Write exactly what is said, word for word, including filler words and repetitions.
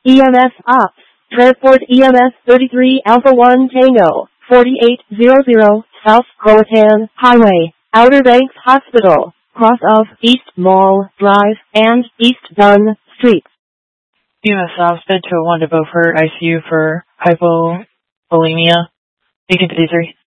E M S Ops. Transport E M S thirty-three Alpha one Tango, forty-eight hundred South Croatan Highway, Outer Banks Hospital, cross of East Mall Drive and East Dunn Street. E M S Ops, bed two oh one to Beaufort, I C U for hypovolemia. eighteen fifty-three.